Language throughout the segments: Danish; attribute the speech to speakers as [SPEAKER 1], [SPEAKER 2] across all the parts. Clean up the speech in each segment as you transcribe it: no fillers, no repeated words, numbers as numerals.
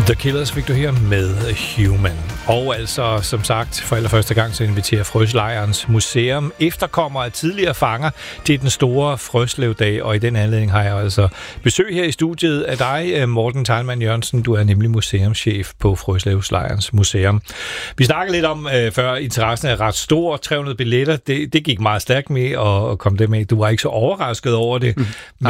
[SPEAKER 1] The Killers fik du her med Human. Og altså, som sagt, for allerførste gang så inviterer Frøslejrens Museum efterkommere af tidligere fanger til den store Frøslevdag, og i den anledning har jeg altså besøg her i studiet af dig, Morten Teilmann Jørgensen. Du er nemlig museumschef på Frøslevslejrens Museum. Vi snakkede lidt om, før interessen er ret stor, 300 billetter, det gik meget stærkt med at komme det med. Du var ikke så overrasket over det,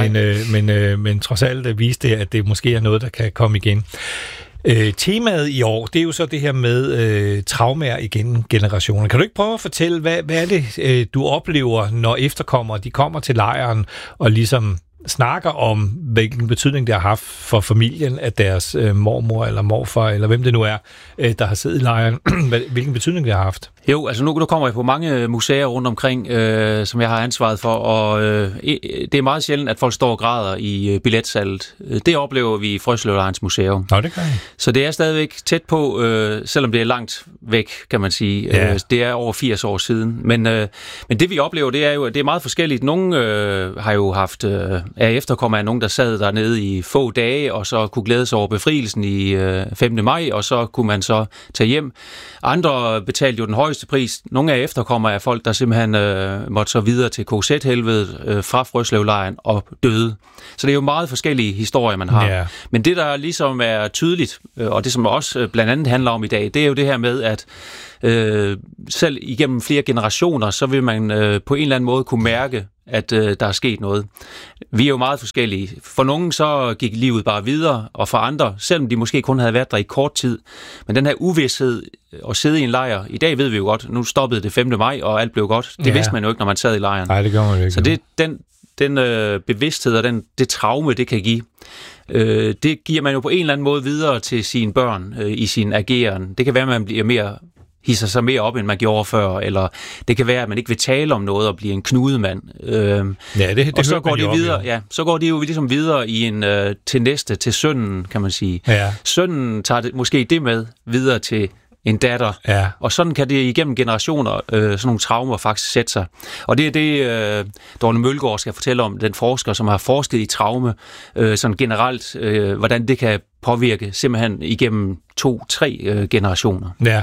[SPEAKER 1] men trods alt viste det, at det måske er noget, der kan komme igen. Temaet i år, det er jo så det her med traumer igennem generationer. Kan du ikke prøve at fortælle, hvad er det, du oplever, når efterkommere de kommer til lejren og ligesom snakker om, hvilken betydning det har haft for familien, at deres mormor eller morfar, eller hvem det nu er, der har siddet i lejren, hvilken betydning det har haft? Jo, altså nu kommer jeg på mange museer rundt omkring, som jeg har ansvaret for, og det er meget sjældent, at folk står og græder i billetsalget. Det oplever vi i Frøslevlejrens Museum. Nå, det kan jeg. Så det er stadigvæk tæt på, selvom det er langt væk, kan man sige. Ja. Det er over 80 år siden. Men det vi oplever, det er jo, at det er meget forskelligt. Nogle har jo haft af efterkommere af nogen, der sad dernede i få dage, og så kunne glæde sig over befrielsen i 5. maj, og så kunne man så tage hjem. Andre betalte jo den højeste pris. Nogle af efterkommere af folk, der simpelthen måtte så videre til KZ-helvedet fra Frøslevlejren og døde. Så det er jo meget forskellige historier, man har. Yeah. Men det, der ligesom er tydeligt, og det som også blandt andet handler om i dag, det er jo det her med, at selv igennem flere generationer, så vil man på en eller anden måde kunne mærke, at der er sket noget. Vi er jo meget forskellige. For nogen så gik livet bare videre, og for andre, selvom de måske kun havde været der i kort tid, men den her uvished at sidde i en lejr, i dag ved vi jo godt, nu stoppede det 5. maj, og alt blev godt. Det vidste man jo ikke, når man sad i lejren. Nej, det gør man jo ikke. Så det, den bevidsthed og det traume, det kan give, det giver man jo på en eller anden måde videre til sine børn i sin ageren. Det kan være, at man bliver hisser sig mere op, end man gjorde før, eller det kan være, at man ikke vil tale om noget og blive en knudemand. Og så går de videre. Ja, så går de jo ligesom videre i en til sønnen, kan man sige. Ja. Sønnen tager måske det med videre til en datter. Ja. Og sådan kan det igennem generationer, sådan nogle traumer faktisk sætte sig. Og det er det, Dorne Mølgaard skal fortælle om, den forsker, som har forsket i traume, sådan generelt, hvordan det kan påvirke simpelthen igennem 2-3 generationer. Ja,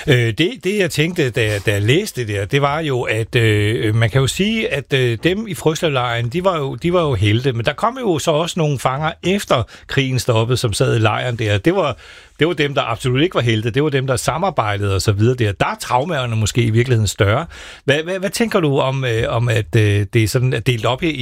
[SPEAKER 1] det jeg tænkte, da jeg læste det var jo, at man kan jo sige, at dem i Frøslevlejren, de var jo helte, men der kom jo så også nogle fanger efter krigen stoppede, som sad i lejren der. Det var dem, der absolut ikke var helte. Det var dem, der samarbejdede og så videre der. Der er traumaerne måske i virkeligheden større. Hvad tænker du om at det er sådan at delt op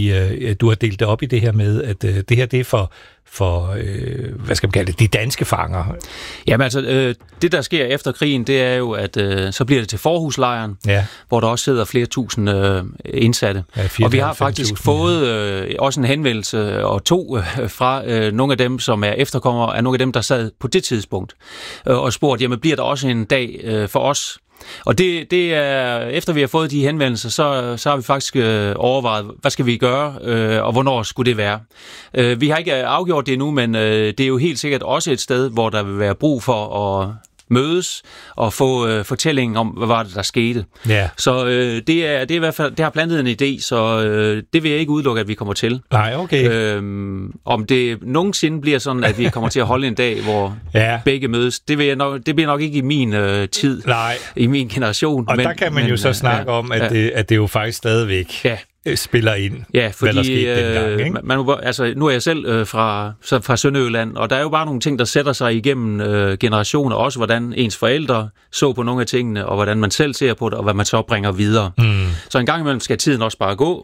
[SPEAKER 1] du har delt det op i det her med, at det her det er for hvad skal man kalde det, de danske fanger? Jamen altså, det der sker efter krigen, det er jo, at så bliver det til Forhuslejren, hvor der også sidder flere tusind indsatte. Ja, og vi har faktisk fået også en henvendelse og to fra nogle af dem, som er efterkommere af nogle af dem, der sad på det tidspunkt, og spurgt, jamen bliver der også en dag for os? Og det er, efter vi har fået de henvendelser, så har vi faktisk overvejet, hvad skal vi gøre, og hvornår skulle det være. Vi har ikke afgjort det endnu, men det er jo helt sikkert også et sted, hvor der vil være brug for at mødes og få fortællingen om, hvad var det, der skete. Yeah. Så det er i hvert fald, det har plantet en idé, så det vil jeg ikke udelukke, at vi kommer til. Nej, okay. Om det nogensinde bliver sådan, at vi kommer til at holde en dag, hvor begge mødes, det bliver nok ikke i min tid, i min generation. Og der kan man jo så snakke om, at det jo faktisk stadigvæk spiller ind, fordi, hvad der skete dengang. Nu er jeg selv fra Sønderjylland, og der er jo bare nogle ting, der sætter sig igennem generationer, også hvordan ens forældre så på nogle af tingene, og hvordan man selv ser på det, og hvad man så bringer videre. Så en gang imellem skal tiden også bare gå,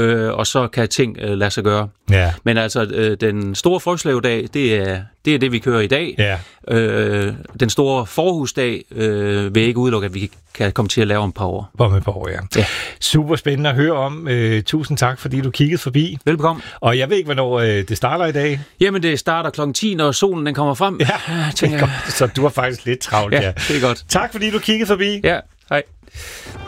[SPEAKER 1] og så kan ting lade sig gøre. Ja. Men altså, den store Frøslevdag, det er det, vi kører i dag. Ja. Den store Forhusdag vil ikke udelukke, at vi kan komme til at lave om et par år. Om et par år, ja. Super spændende at høre om. Tusind tak, fordi du kiggede forbi. Velbekomme. Og jeg ved ikke, hvornår det starter i dag. Jamen, det starter kl. 10, når solen den kommer frem. Ja, det er godt. Så du har faktisk lidt travlt, ja. Det er godt. Tak, fordi du kiggede forbi. Ja, hej.